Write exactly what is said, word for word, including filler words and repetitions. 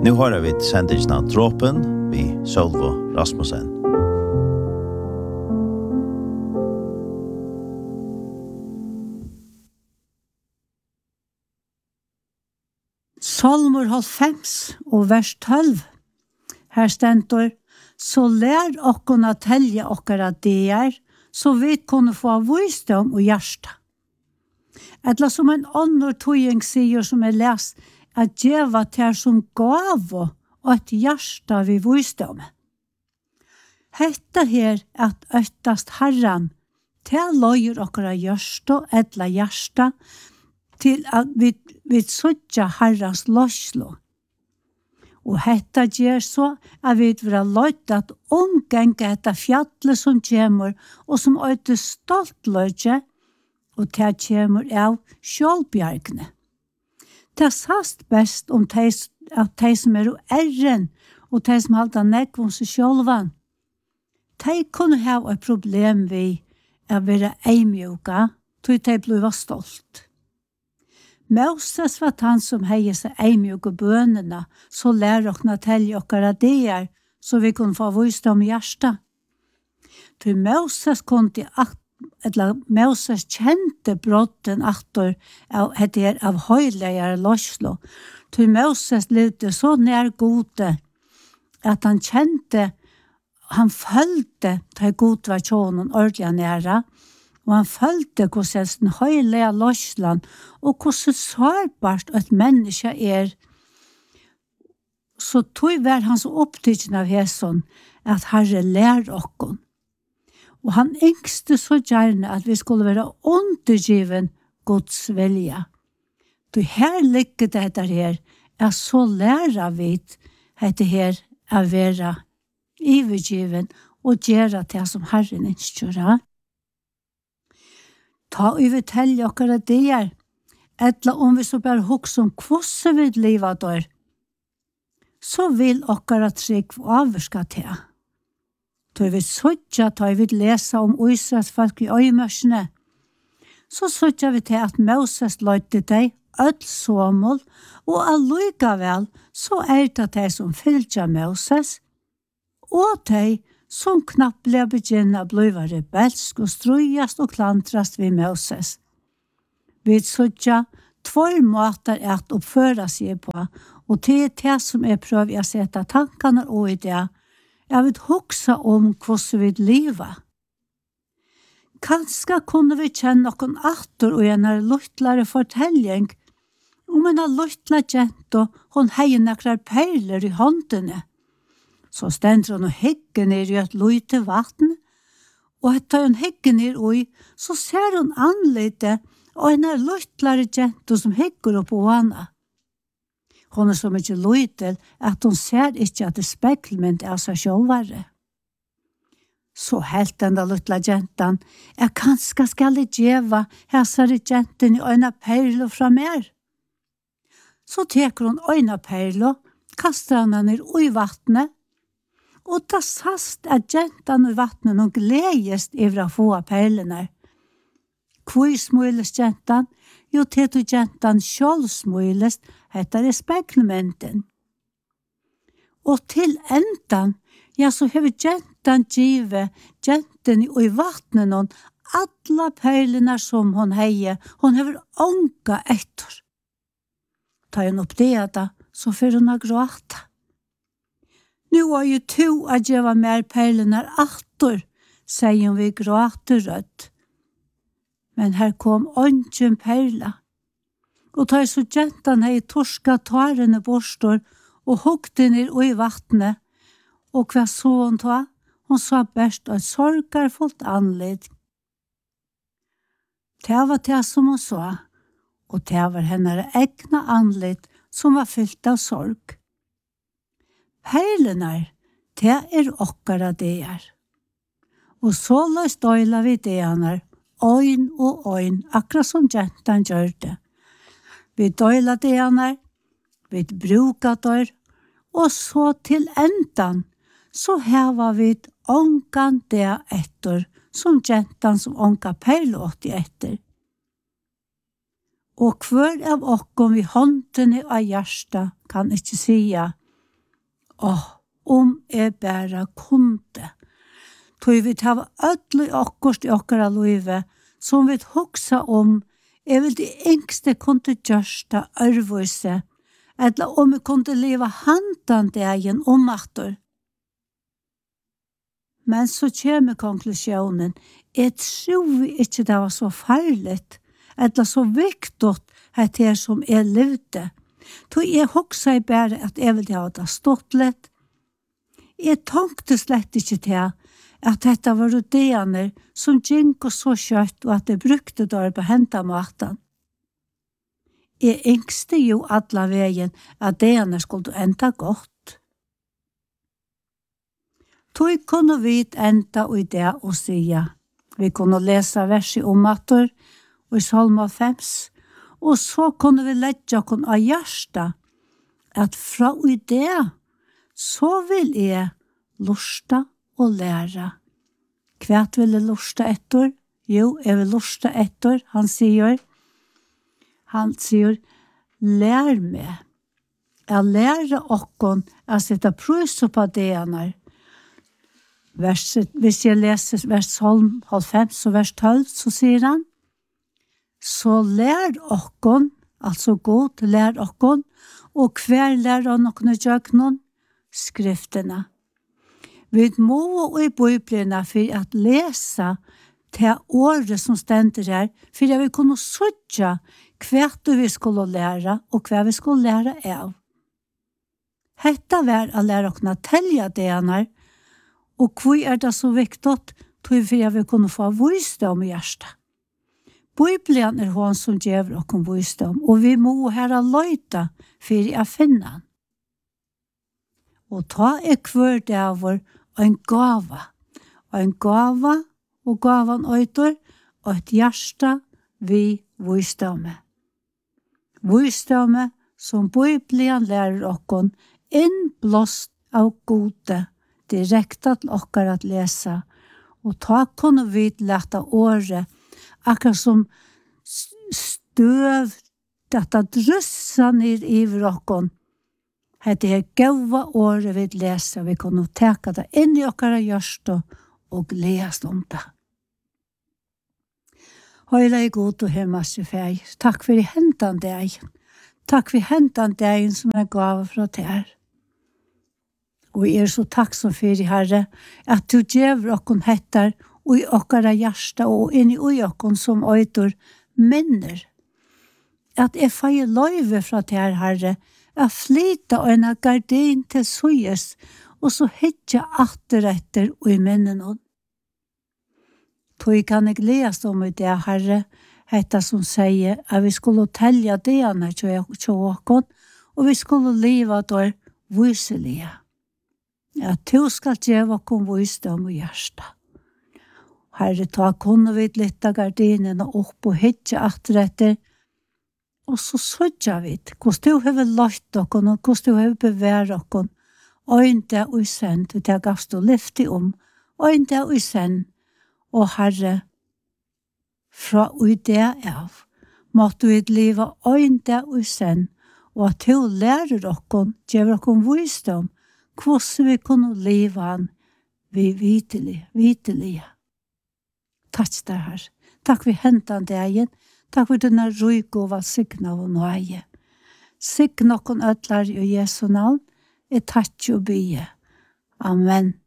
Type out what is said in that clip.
Nu har vi sendingen av Dråpen vi Sølvo Rasmussen. Salmer halvfems og vers tolv. Her stendur: så lær okkona telja okkara deir, så vi kunne få visdom og hjärsta. Etla som en annor tøying sier som er lest, at djeva ter som gav og et hjärsta vi visdom. Hetta her at øttast herran, til løyer okkara hjärsta, etla hjärsta, til at vi, vi suttja herrans løslo. Og hetta gjør så at vi vil ha løyt at omgenge etta fjallet som kommer, og som øyte stolt løytje, og det kommer av sjålbjergene. Det er sast best om de, at de som er æren, og de som halda nekvån seg sjålvan. De kunne ha et problem ved å være eimjuka, til de ble stolt. Moses var han som heier seg eimjuka bønene, så lær okna telje okkara deir, så vi kunne få visdom i hjärsta. Til Moses kunne akt Etla Moses kjente brotten aktor av etter av høylegjere løslo. Til Moses levde så nær gode at han kjente, han følte til god var tjånen ordentlig nære, og han følte hvordan den høylige løsland og hvordan sårbart et menneske er. Så tog var han så opptidsen av hæsson at Herre lær okkon. Og han engste så gjerne at vi skulle være undergiven Guds vilja. Du her ligger dette her, er så læra vidt dette her å være ivergiven og gjøre det som Herren innskjører. Ta og vi telle okkara det er, etla om vi så bare hukse om hvordan vi livet dør, så vil okkara trygg avvarska til. Då vi sødja, da vi lesa om Israels folk i øymørsene, så sødja vi til at Moses løyte deg, ødel såmål, og allikevel så er det de som fylltja Moses, og de som knapt ble begynne å bli rebelsk og strøyast og klantrast ved Moses. Vi sødja, tvær måter er at oppføre seg på, og det er det som er prøv å sette tankene og i det, jeg vil huksa om hvordan vi lever. Kanskje kunne vi kjenne noen atter og en luttlare fortelling om en luttla jento, hun heier nekrar perler i håndene. Så stender hun og hegger ned i et lute vatten, og etter hun hegger ned i, så ser hun anlite og en luttlare jento som hegger opp på henne. Hon er så mykje løytel at hon ser ikkje at det speklemint av seg sjålvare. Så helt den da luttla gentan, jeg kanskje skal djeva hæsare gentan i øyna perlo fra mer. Så teker hon øyna perlo, kastar han han i vattnet, og da sast at gentan i vattnet og gledest ivra få av perlene. Hvor smules gentan? Jo, til du gentan sjålsmules, heter det speklementen. Og til endan, ja, så har vi gentan givet gentan i vattnet noen alla perlene som hon heier, hon har ånka etter. Ta hun opp det da, så får hun ha gråta. Nu er jo to at jeg var mer perlene etter, sier hun vi gråter rødt. Men her kom ånden perla. Og tar så gentan hei torska tarene borstor og hukte ned i vattnet. Og hva så hun ta? Hun sa best og et sorgarfullt anledd. Det var det som hun sa, og det var henne egna anledd som var fyllt av sorg. Perlenar, det er okkara det er. Og så løs døyla vi det er, øyn og øyn, akkurat som gentan gjør det. Vi døyla det er, vi bruka dør, og så til endan, så heva vi ångan det etter, som gentan som ånga perlåt i etter. Og hver av okkom vi håndene av hjärsta kan ikke sia, Åh, om jeg bare kunde. Tog vi ta ødelig akkurat i okkara løyve, som vi hoksa om, jeg vil det engste kunne gjørsta ørvøyse, eller om vi kunne leva handan dagen om atter. Men så kommer konklusjonen, jeg tror ikke det var så farligt, eller så viktigt at det som jeg levde. Så jeg hoksa bare at jeg ville ha det stått litt. Jeg tenkte slett ikke til at dette var rudener som gikk og så kjøtt og at det brukte der på hentamaten. Jeg engste jo alle veien at det skulle enda godt. Tog kunne vi enda i det og sige. Vi kunne lese verset om atter og i Salma fem, og så kunne vi lette oss av hjertet at fra i det så vil jeg lusta og lære. Hva vil jeg lusta etter? Jo, jeg vil lusta etter, han sier. Han sier, lær meg. Jeg lærer okkon å sette prøys på det han er. Vers, hvis jeg leser vers halvfems og vers tolv, så sier han, så lær okkon, altså god, lær okkon, og hver lær av noen jøknon, skriftene. Vi må og i Bibelen for at lese til året som stender her, for at vi kunne søtte hva vi skulle lære, og hva vi skulle lære av. Hetta var å lære oss å telle det han er, og hvor er det så viktig, for at vi kunne få visdom i hjertet. Bibelen er han som gjør oss visdom, og vi må her løyte for å finne han. Og ta er hver dag vår en gave, en gave, og gaven øyter, og et hjerte vi visdomme. Visdomme som Bibelen lærer oss innblåst av gode, direkte til oss at lese, og ta kunne vi lete året, akkurat som støv, dette drøsser ned i oss. Det er gode året vi leser, vi kunne teke det inn i okkara hjørste og lese om det. Høyre er god og hemmelse feir. Takk for hentan deg. Takk for hentan deg som er gav fra deg. Og jeg er så takksom for, Herre, at du gjør okkon hettar og i okkara hjørste og inn i okkon som øytor minner. At jeg feir løyve fra deg, Herre, jeg flyter en gardin til søyes, og så hittar atter etter og i minnen hon. Tog kan jeg lese om det, Herre, hetta som sier at vi skulle telle det han er til åkken, og vi skulle leve der viselige. At du skal gjøre åkken visdom og hjerte. Herre, ta kunne vi litt av gardinene opp og hittar atter etter, og så sødja vi, hvordan du har lagt okken, og hvordan du har bevært okken, og ikke og send, og det gavst du lyfte om, og ikke og send, og Herre, fra og det av, måtte vi leve og ikke og send, og at du lærer okken, gjør okken visdom, hvordan vi kunne leve han, vi vitelig, vitelig. Takk deg, Herre. Takk for hentan deg igjen. Takk for denne ryk og valgsikna og nøye. Sikk noen ødler i Jesu navn, jeg takk og bygge. Amen.